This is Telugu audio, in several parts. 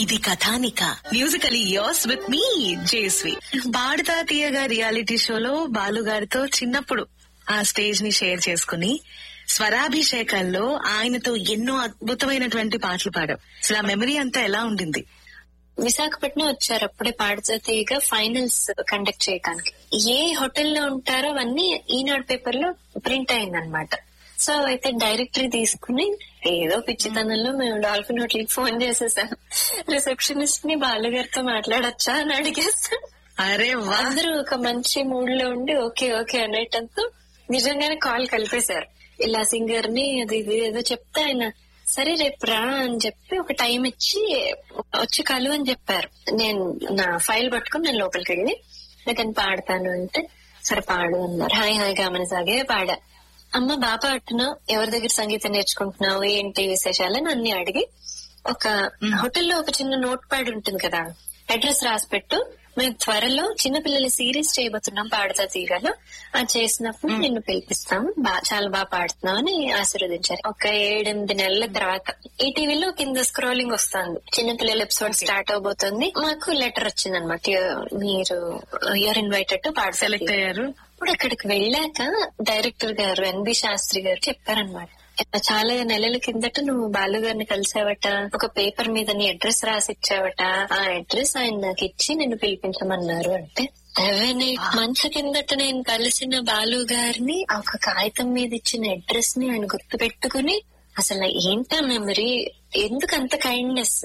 ఇది కథానిక మ్యూజికలీ యోర్స్ విత్ మీ జేస్వి. పాడుతా తీయగా రియాలిటీ షోలో బాలుగారితో చిన్నప్పుడు ఆ స్టేజ్ ని షేర్ చేసుకుని స్వరాభిషేకాల్లో ఆయనతో ఎన్నో అద్భుతమైనటువంటి పాటలు పాడాం. అసలు ఆ మెమరీ అంతా ఎలా ఉండింది? విశాఖపట్నం వచ్చారు అప్పుడే పాడుతా తీయగా ఫైనల్స్ కండక్ట్ చేయడానికి. ఏ హోటల్లో ఉంటారో అవన్నీ ఈనాడు పేపర్ లో ప్రింట్ అయిందనమాట. సో అయితే డైరెక్టరీ తీసుకుని ఏదో పిచ్చితనంలో మేము డాల్ఫిన్ హోటల్ కి ఫోన్ చేసేసాను. రిసెప్షనిస్ట్ ని బాలుగారితో మాట్లాడొచ్చా అని అడిగేస్తాను. అరే అందరూ ఒక మంచి మూడ్ లో ఉండి ఓకే ఓకే అనేటంతో నిజంగానే కాల్ కలిపేశారు. ఇలా సింగర్ ని అది ఇది ఏదో చెప్తే ఆయన సరే రేపు రా అని చెప్పి ఒక టైం ఇచ్చి వచ్చి కలు అని చెప్పారు. నేను నా ఫైల్ పట్టుకుని నేను లోపలికి వెళ్ళి నేను పాడతాను అంటే సరే పాడు అన్నారు. హాయ్ హాయ్ గమనిసాగే పాడా. అమ్మ బాగా పాడుతున్నావు, ఎవరి దగ్గర సంగీతం నేర్చుకుంటున్నావు, ఏంటి విశేషాలని అన్ని అడిగి ఒక హోటల్లో ఒక చిన్న నోట్ ప్యాడ్ ఉంటుంది కదా, అడ్రస్ రాసి పెట్టు, మేము త్వరలో చిన్నపిల్లల సిరీస్ చేయబోతున్నాం పాడుతా తీగలో, అది చేసినప్పుడు నిన్ను పిలిపిస్తాం, చాలా బాగా పాడుతున్నావు అని ఆశీర్వదించారు. ఒక 7-8 నెలల తర్వాత ఈ టీవీలో కింద స్క్రోలింగ్ వస్తుంది, చిన్నపిల్లల ఎపిసోడ్ స్టార్ట్ అవబోతుంది. మాకు లెటర్ వచ్చింది అనమాట, మీరు యూఆర్ ఇన్వైటెడ్ టు పాడు సెలెక్ట్ అయ్యారు. ఇప్పుడు అక్కడికి వెళ్ళాక డైరెక్టర్ గారు ఎన్బి శాస్త్రి గారు చెప్పారనమాట, చాలా నెలల కిందట నువ్వు బాలు గారిని కలిసావట, ఒక పేపర్ మీద నీ అడ్రస్ రాసి ఇచ్చావట, ఆ అడ్రస్ ఆయన నాకు ఇచ్చి నిన్ను పిలిపించమన్నారు. అంటే 7-8 మంత్స్ కిందట నేను కలిసిన బాలు గారిని ఒక కాగితం మీద ఇచ్చిన అడ్రస్ ని ఆయన గుర్తు పెట్టుకుని, అసలు ఏంటా మెమరీ, ఎందుకు అంత కైండ్నెస్.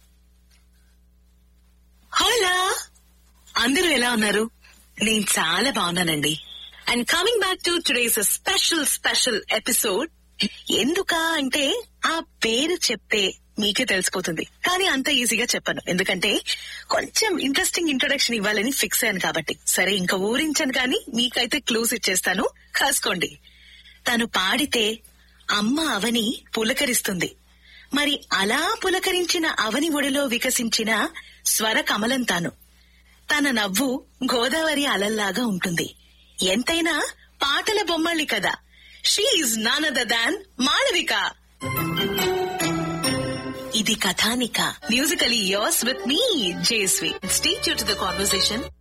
హలో, అందరూ ఎలా ఉన్నారు? నేను చాలా బాగున్నానండి. And coming back to today's special episode. ఎందుకా అంటే ఆ పేరు చెప్తే మీకే తెలిసిపోతుంది, కానీ అంత ఈజీగా చెప్పను, ఎందుకంటే కొంచెం ఇంట్రెస్టింగ్ ఇంట్రొడక్షన్ ఇవ్వాలని ఫిక్స్ అయ్యాను కాబట్టి. సరే, ఇంకా ఊరించను కానీ మీకైతే క్లూస్ ఇచ్చేస్తాను, కాసుకోండి. తను పాడితే అమ్మ అవని పులకరిస్తుంది. మరి అలా పులకరించిన అవని ఒడిలో వికసించిన స్వర కమలం తాను. తన నవ్వు గోదావరి అలల్లాగా ఉంటుంది. ఎంతైనా పాటల బొమ్మల్ని కదా. She is none other than Malavika. ఇది కథానిక musically yours with me జేస్వి. Stay tune to the conversation.